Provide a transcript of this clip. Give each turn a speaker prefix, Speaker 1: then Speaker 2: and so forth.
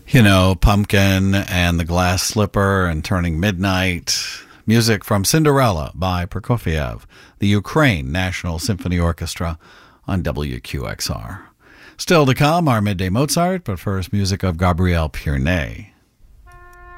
Speaker 1: You know, Pumpkin and the Glass Slipper and Turning Midnight. Music from Cinderella by Prokofiev, the Ukraine National Symphony Orchestra on WQXR. Still to come, our Midday Mozart, but first music of Gabriel Pierné.